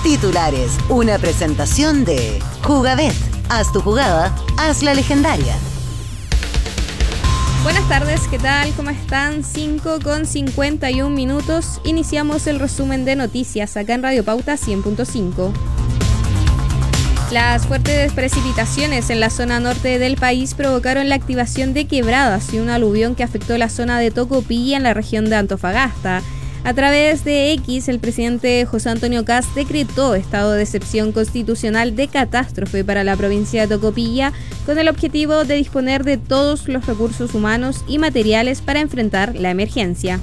Titulares, una presentación de Jugabet. Haz tu jugada, hazla legendaria. Buenas tardes, ¿qué tal? ¿Cómo están? 5:51. Iniciamos el resumen de noticias acá en Radio Pauta 100.5. Las fuertes precipitaciones en la zona norte del país provocaron la activación de quebradas y un aluvión que afectó la zona de Tocopilla en la región de Antofagasta. A través de X, el presidente José Antonio Kast decretó estado de excepción constitucional de catástrofe para la provincia de Tocopilla con el objetivo de disponer de todos los recursos humanos y materiales para enfrentar la emergencia.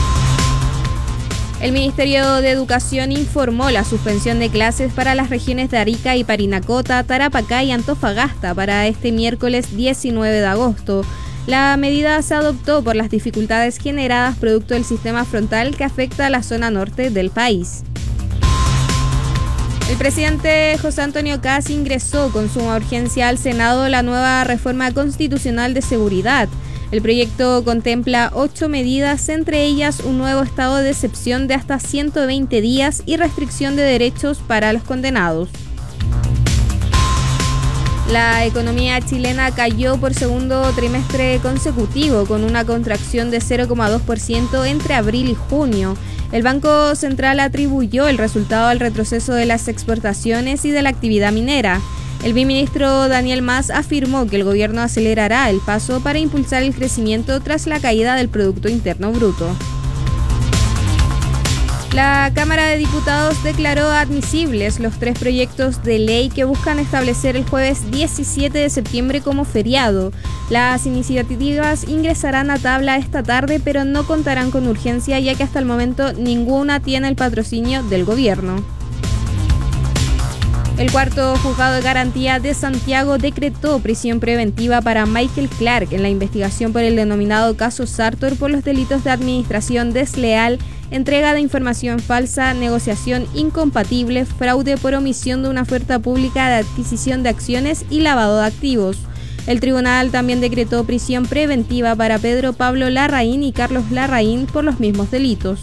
El Ministerio de Educación informó la suspensión de clases para las regiones de Arica y Parinacota, Tarapacá y Antofagasta para este miércoles 19 de agosto. La medida se adoptó por las dificultades generadas producto del sistema frontal que afecta a la zona norte del país. El presidente José Antonio Kast ingresó con suma urgencia al Senado la nueva reforma constitucional de seguridad. El proyecto contempla 8 medidas, entre ellas un nuevo estado de excepción de hasta 120 días y restricción de derechos para los condenados. La economía chilena cayó por segundo trimestre consecutivo, con una contracción de 0,2% entre abril y junio. El Banco Central atribuyó el resultado al retroceso de las exportaciones y de la actividad minera. El viceministro Daniel Mas afirmó que el gobierno acelerará el paso para impulsar el crecimiento tras la caída del Producto Interno Bruto. La Cámara de Diputados declaró admisibles los 3 proyectos de ley que buscan establecer el jueves 17 de septiembre como feriado. Las iniciativas ingresarán a tabla esta tarde, pero no contarán con urgencia, ya que hasta el momento ninguna tiene el patrocinio del gobierno. El cuarto juzgado de garantía de Santiago decretó prisión preventiva para Michael Clark en la investigación por el denominado caso Sartor por los delitos de administración desleal, entrega de información falsa, negociación incompatible, fraude por omisión de una oferta pública de adquisición de acciones y lavado de activos. El tribunal también decretó prisión preventiva para Pedro Pablo Larraín y Carlos Larraín por los mismos delitos.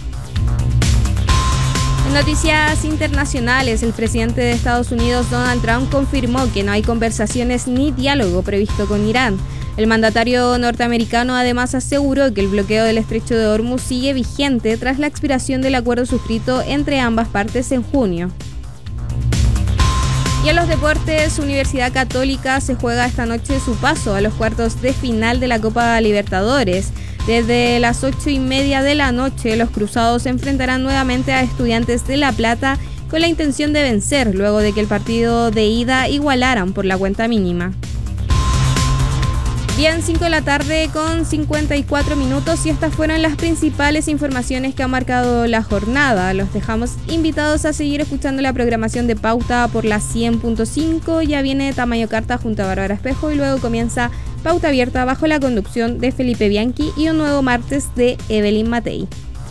En noticias internacionales, el presidente de Estados Unidos, Donald Trump, confirmó que no hay conversaciones ni diálogo previsto con Irán. El mandatario norteamericano además aseguró que el bloqueo del estrecho de Hormuz sigue vigente tras la expiración del acuerdo suscrito entre ambas partes en junio. Y en los deportes, Universidad Católica se juega esta noche su paso a los cuartos de final de la Copa Libertadores. Desde las 8:30 de la noche, los cruzados se enfrentarán nuevamente a Estudiantes de La Plata con la intención de vencer luego de que el partido de ida igualaran por la cuenta mínima. Bien, 5:54 y estas fueron las principales informaciones que han marcado la jornada. Los dejamos invitados a seguir escuchando la programación de Pauta por la 100.5. Ya viene Tamayo Carta junto a Bárbara Espejo y luego comienza Pauta Abierta bajo la conducción de Felipe Bianchi y un nuevo martes de Evelyn Matei.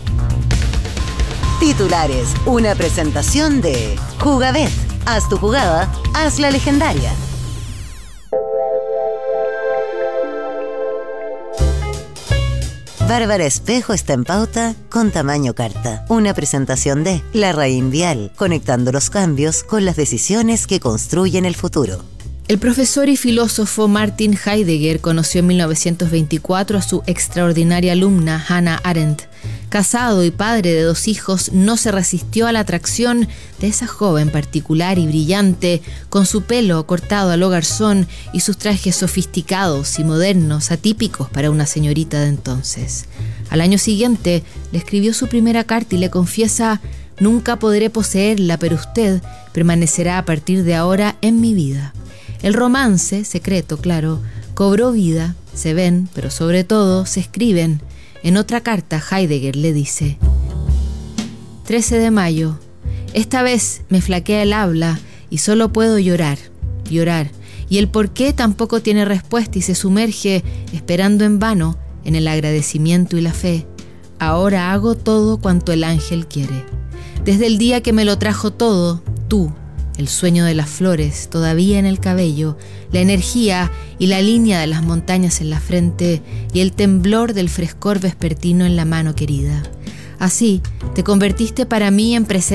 Titulares, una presentación de Jugabet. Haz tu jugada, hazla legendaria. Bárbara Espejo está en Pauta con Tamaño Carta. Una presentación de Larraín Vial, conectando los cambios con las decisiones que construyen el futuro. El profesor y filósofo Martin Heidegger conoció en 1924 a su extraordinaria alumna Hannah Arendt. Casado y padre de 2 hijos, no se resistió a la atracción de esa joven particular y brillante, con su pelo cortado a lo garzón y sus trajes sofisticados y modernos, atípicos para una señorita de entonces. Al año siguiente le escribió su primera carta y le confiesa: «Nunca podré poseerla, pero usted permanecerá a partir de ahora en mi vida». El romance, secreto, claro, cobró vida, se ven, pero sobre todo se escriben. En otra carta, Heidegger le dice: 13 de mayo, esta vez me flaquea el habla y solo puedo llorar, y el por qué tampoco tiene respuesta y se sumerge, esperando en vano, en el agradecimiento y la fe. Ahora hago todo cuanto el ángel quiere. Desde el día que me lo trajo todo, tú, el sueño de las flores todavía en el cabello, la energía y la línea de las montañas en la frente y el temblor del frescor vespertino en la mano querida. Así, te convertiste para mí en presencia